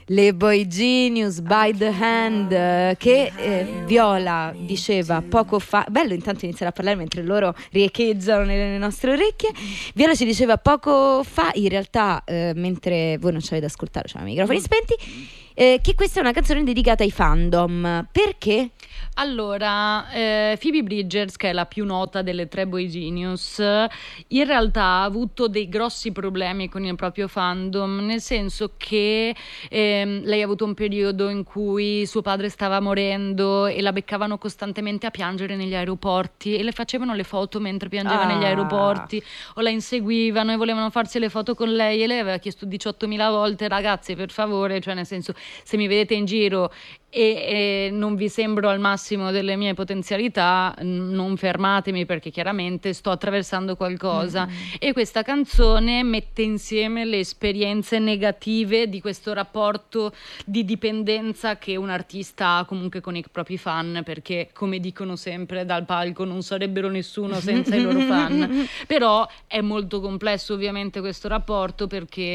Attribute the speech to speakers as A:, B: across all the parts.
A: Le Boy Genius, By the Hand, che Viola diceva poco fa. Bello intanto iniziare a parlare mentre loro riecheggiano nelle nostre orecchie. Viola ci diceva poco fa, in realtà mentre voi non ci avete ascoltato, c'erano i microfoni spenti, che questa è una canzone dedicata ai fandom. Perché?
B: Allora, Phoebe Bridgers, che è la più nota delle tre Boy Genius, in realtà ha avuto dei grossi problemi con il proprio fandom, nel senso che lei ha avuto un periodo in cui suo padre stava morendo e la beccavano costantemente a piangere negli aeroporti e le facevano le foto mentre piangeva negli aeroporti, o la inseguivano e volevano farsi le foto con lei, e lei aveva chiesto 18.000 volte: ragazzi, per favore, cioè nel senso, se mi vedete in giro e non vi sembro al massimo delle mie potenzialità, non fermatemi, perché chiaramente sto attraversando qualcosa. E questa canzone mette insieme le esperienze negative di questo rapporto di dipendenza che un artista ha comunque con i propri fan, perché come dicono sempre dal palco, non sarebbero nessuno senza i loro fan. Però è molto complesso ovviamente questo rapporto,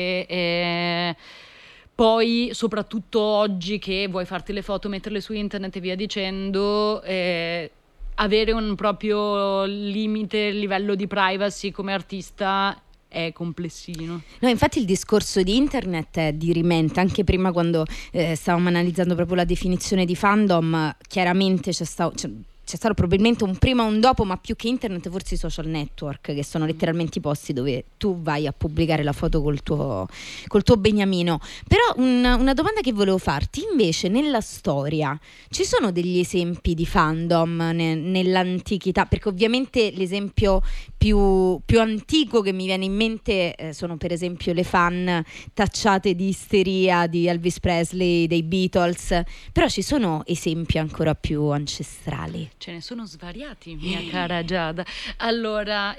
B: perché poi, soprattutto oggi che vuoi farti le foto, metterle su internet e via dicendo, avere un proprio limite, livello di privacy come artista è complessino.
A: No, infatti il discorso di internet è dirimente. Anche prima, quando stavamo analizzando proprio la definizione di fandom, chiaramente c'è stato probabilmente un prima e un dopo, ma più che internet forse i social network, che sono letteralmente i posti dove tu vai a pubblicare la foto col tuo beniamino. Però una domanda che volevo farti, invece, nella storia ci sono degli esempi di fandom nell'antichità? Perché ovviamente l'esempio più antico che mi viene in mente sono per esempio le fan tacciate di isteria di Elvis Presley, dei Beatles, però ci sono esempi ancora più ancestrali?
B: Ce ne sono svariati, mia cara Giada. Allora,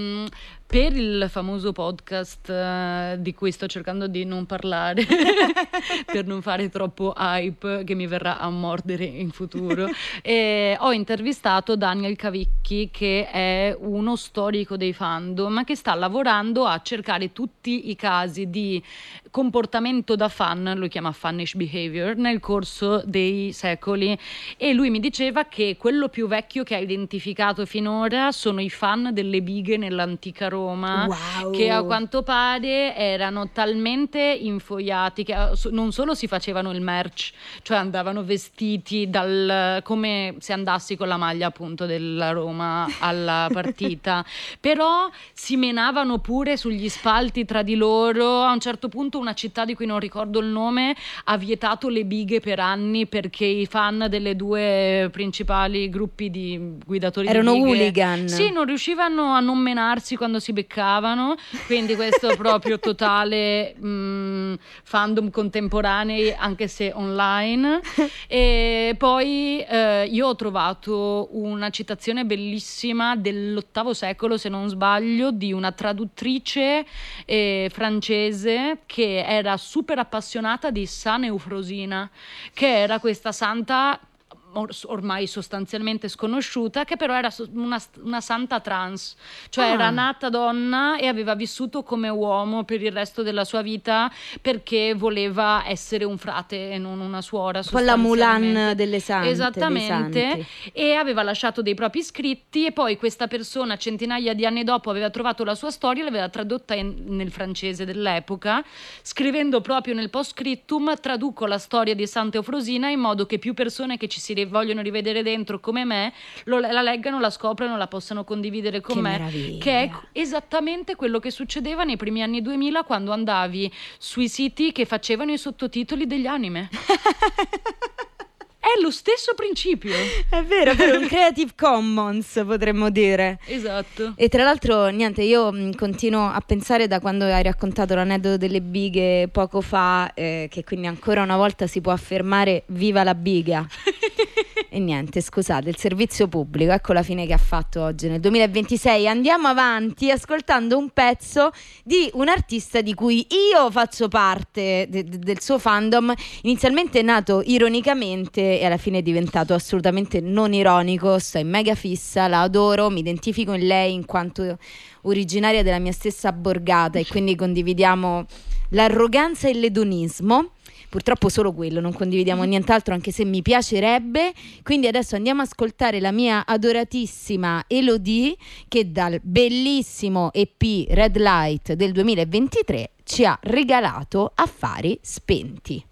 B: per il famoso podcast di cui sto cercando di non parlare per non fare troppo hype che mi verrà a mordere in futuro, ho intervistato Daniel Cavicchi, che è uno storico dei fandom, che sta lavorando a cercare tutti i casi di comportamento da fan, lui chiama fannish behavior, nel corso dei secoli, e lui mi diceva che quello più vecchio che ha identificato finora sono i fan delle bighe nell'antica Roma.
A: Wow.
B: Che a quanto pare erano talmente infoiati che non solo si facevano il merch, cioè andavano vestiti come se andassi con la maglia appunto della Roma alla partita, però si menavano pure sugli spalti tra di loro. A un certo punto una città di cui non ricordo il nome ha vietato le bighe per anni, perché i fan delle due principali gruppi di guidatori
A: erano
B: di bighe,
A: hooligan.
B: sì, non riuscivano a non menarsi quando si beccavano, quindi questo proprio totale fandom contemporanei, anche se online. E poi io ho trovato una citazione bellissima dell'VIII secolo, se non sbaglio, di una traduttrice francese che era super appassionata di San Eufrosina, che era questa santa ormai sostanzialmente sconosciuta, che però era una santa trans, cioè era nata donna e aveva vissuto come uomo per il resto della sua vita, perché voleva essere un frate e non una suora,
A: un po' la Mulan delle sante.
B: Esattamente, e aveva lasciato dei propri scritti, e poi questa persona centinaia di anni dopo aveva trovato la sua storia e l'aveva tradotta nel francese dell'epoca, scrivendo proprio nel post-scriptum: traduco la storia di Santa Eufrosina in modo che più persone che ci si vogliono rivedere dentro come me la leggano, la scoprano, la possano condividere con me.
A: Meraviglia.
B: Che è esattamente quello che succedeva nei primi anni 2000, quando andavi sui siti che facevano i sottotitoli degli anime. È lo stesso principio.
A: È vero, un Creative Commons potremmo dire.
B: Esatto.
A: E tra l'altro, niente, io continuo a pensare, da quando hai raccontato l'aneddoto delle bighe poco fa, che quindi ancora una volta si può affermare viva la biga. E niente, scusate, il servizio pubblico, ecco la fine che ha fatto oggi nel 2026. Andiamo avanti ascoltando un pezzo di un artista di cui io faccio parte del suo fandom, inizialmente nato ironicamente e alla fine è diventato assolutamente non ironico. Sto in mega fissa, la adoro, mi identifico in lei in quanto originaria della mia stessa borgata e quindi condividiamo l'arroganza e l'edonismo. purtroppo solo quello, non condividiamo nient'altro, anche se mi piacerebbe. Quindi adesso andiamo a ascoltare la mia adoratissima Elodie, che dal bellissimo EP Red Light del 2023 ci ha regalato Affari Spenti.